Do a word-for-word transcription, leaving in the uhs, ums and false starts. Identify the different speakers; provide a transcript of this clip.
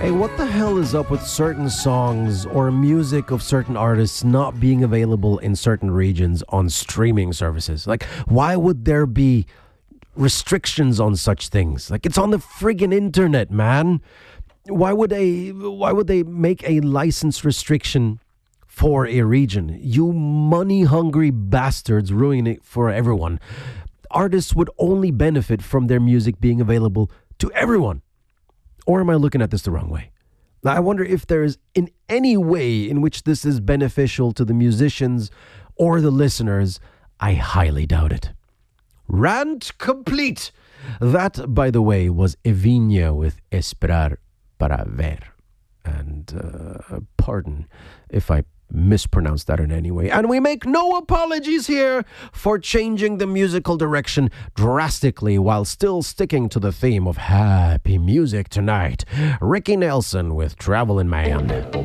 Speaker 1: Hey, what the hell is up with certain songs or music of certain artists not being available in certain regions on streaming services? Like, why would there be restrictions on such things? Like, it's on the friggin' internet, man. Why would they, why would they make a license restriction for a region? You money-hungry bastards ruin it for everyone. Artists would only benefit from their music being available to everyone. Or am I looking at this the wrong way? Now, I wonder if there is in any way in which this is beneficial to the musicians or the listeners. I highly doubt it. Rant complete. That, by the way, was Evinha with Esperar para Ver. And uh, pardon if I mispronounced that in any way. And we make no apologies here for changing the musical direction drastically while still sticking to the theme of happy music tonight. Ricky Nelson with Travelin' Man.